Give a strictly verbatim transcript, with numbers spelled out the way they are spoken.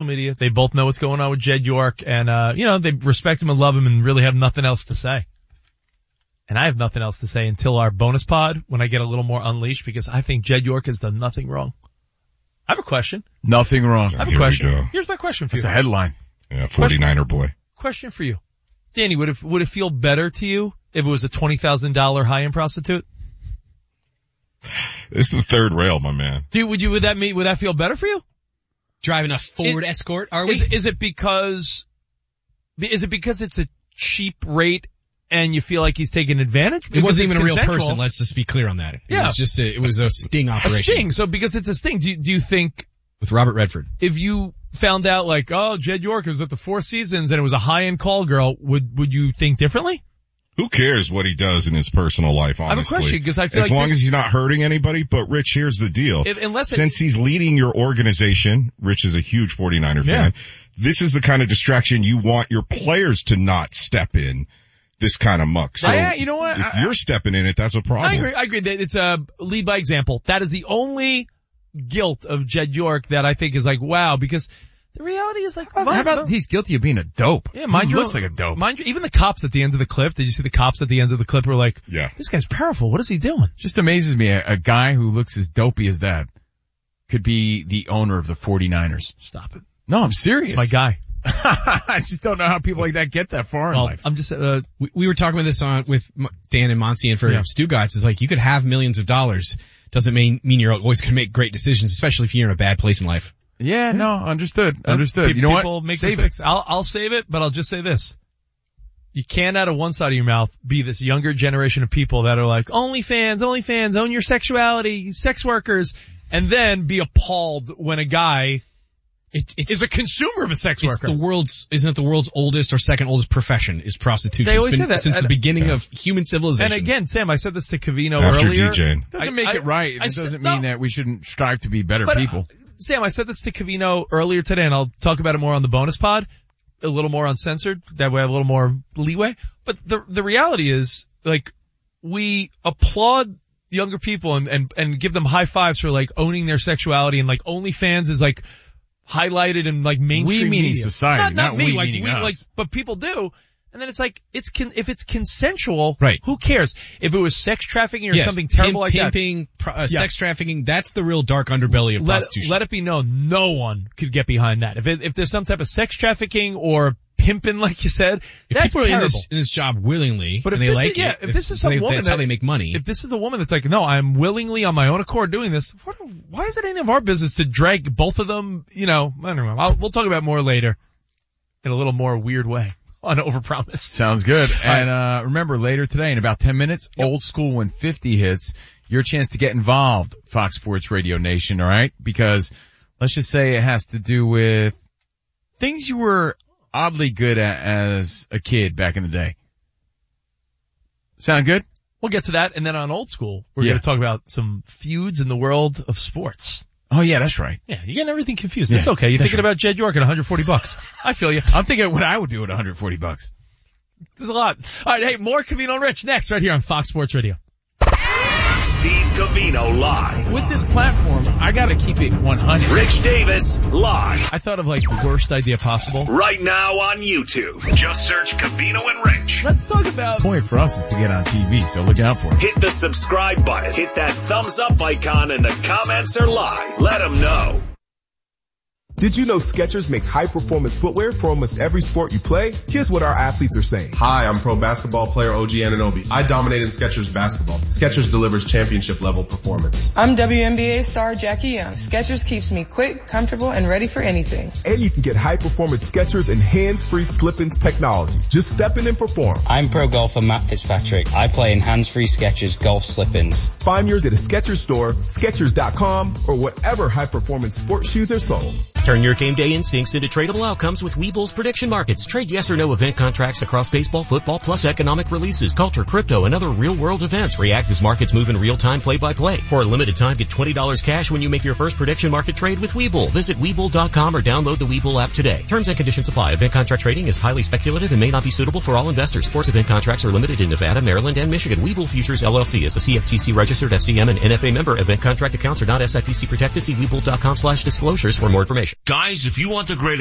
media. They both know what's going on with Jed York, and uh, you know, they respect him and love him and really have nothing else to say. And I have nothing else to say until our bonus pod when I get a little more unleashed, because I think Jed York has done nothing wrong. I have a question. Nothing wrong. I have a Here we question. go. Here's my question for It's you. a headline. Yeah, forty-niner boy. Question for you. Danny, would it, would it feel better to you if it was a twenty thousand dollars high-end prostitute? This is the third rail, my man. Do you, would you, would that mean, would that feel better for you? Driving a Ford Is- Escort, are we? Is, is it because, is it because it's a cheap rate and you feel like he's taking advantage? It Because wasn't it's even a real consensual? person. Let's just be clear on that. It Yeah. was just a, it was a sting A operation. sting. So because it's a sting, do you, do you think With Robert Redford. if you found out like, oh, Jed York was at the Four Seasons and it was a high-end call girl, would, would you think differently? Who cares what he does in his personal life, I have a honestly? question, 'cause I feel As like long this- as he's not hurting anybody, but Rich, here's the deal. If, unless it, Since he's leading your organization, Rich is a huge forty-niner Yeah. fan, this is the kind of distraction you want your players to not step in this kind of muck. So I- you know what? if I- you're stepping in it, that's a problem. I agree, I agree that it's a lead by example. That is the only guilt of Jed York that I think is like, wow, because the reality is like, How mind- about he's guilty of being a dope? yeah, mind he you, looks like a dope. Mind you, even the cops at the end of the clip, did you see the cops at the end of the clip were like, Yeah. this guy's powerful, what is he doing? Just amazes me. A, a guy who looks as dopey as that could be the owner of the forty-niners. Stop it. No, I'm serious. My guy. I just don't know how people like that get that far in Well, life. I'm just, uh, We, we were talking about this on with M- Dan and Monty and for Yeah. Stu Guys. It's like you could have millions of dollars. Doesn't mean, mean you're always going to make great decisions, especially if you're in a bad place in life. Yeah, no, understood, understood. Pe- You know people what? Make Save it. mistakes. I'll, I'll save it, but I'll just say this. You can't out of one side of your mouth be this younger generation of people that are like, OnlyFans, OnlyFans, own your sexuality, sex workers, and then be appalled when a guy It, it's, is a consumer of a sex it's worker. the world's, isn't it the world's oldest or second oldest profession is prostitution. They always it's been say that. since And- the beginning Yeah. of human civilization. And again, Sam, I said this to Cavino After earlier. DJing. Doesn't I- make I- it right. I It said- doesn't no. mean that we shouldn't strive to be better But, uh, people. Sam, I said this to Cavino earlier today, and I'll talk about it more on the bonus pod, a little more uncensored. That way I have a little more leeway. But the the reality is, like, we applaud younger people and, and, and give them high fives for, like, owning their sexuality, and, like, OnlyFans is, like, highlighted in, like, mainstream We meaning media. society, Not, not not me, we like, meaning we, us. like, but people do. And then it's like, it's con- if it's consensual, Right. who cares? If it was sex trafficking or Yes, something terrible pimp, like that. pimping, pro- uh, Yeah. sex trafficking, that's the real dark underbelly of let, prostitution. let it be known, no one could get behind that. If it, if there's some type of sex trafficking or pimping, like you said, if that's people are in terrible. this, in this job willingly, But if and they this like is, yeah, it, if this is it's- some they- woman that's how that- they make money. If this is a woman that's like, no, I'm willingly on my own accord doing this, what, why is it any of our business to drag both of them, you know, I don't know. I'll, we'll talk about more later in a little more weird way on Overpromise. Sounds good. And, uh, remember later today in about ten minutes, Old School when fifty hits, your chance to get involved, Fox Sports Radio Nation, alright? Because let's just say it has to do with things you were oddly good at as a kid back in the day. Sound good? We'll get to that. And then on Old School, we're Yeah. going to talk about some feuds in the world of sports. Oh yeah, that's right. Yeah, you're getting everything confused. Yeah, That's okay. You're that's thinking right. about Jed York at one hundred forty bucks. I feel you. I'm thinking what I would do at one hundred forty bucks. There's a lot. All right, hey, more Cavino and Rich next right here on Fox Sports Radio. Steve Cavino live. With this platform, I gotta keep it one hundred. Rich Davis live. I thought of like the worst idea possible. Right now on YouTube. Just search Cavino and Rich. Let's talk about The point for us is to get on T V, so look out for it. Hit the subscribe button. Hit that thumbs up icon and the comments are live. Let them know. Did you know Skechers makes high-performance footwear for almost every sport you play? Here's what our athletes are saying. Hi, I'm pro basketball player O G Anunoby. I dominate in Skechers basketball. Skechers delivers championship-level performance. I'm W N B A star Jackie Young. Skechers keeps me quick, comfortable, and ready for anything. And you can get high-performance Skechers and hands-free slip-ins technology. Just step in and perform. I'm pro golfer Matt Fitzpatrick. I play in hands-free Skechers golf slip-ins. Find yours at a Skechers store, Skechers dot com, or whatever high-performance sports shoes are sold. Turn your game day instincts into tradable outcomes with Webull's prediction markets. Trade yes or no event contracts across baseball, football, plus economic releases, culture, crypto, and other real-world events. React as markets move in real time, play-by-play. For a limited time, get twenty dollars cash when you make your first prediction market trade with Webull. Visit Webull dot com or download the Webull app today. Terms and conditions apply. Event contract trading is highly speculative and may not be suitable for all investors. Sports event contracts are limited in Nevada, Maryland, and Michigan. Webull Futures L L C is a C F T C registered F C M and N F A member. Event contract accounts are not S I P C protected. See Webull dot com slash disclosures for more information. Guys, if you want the greatest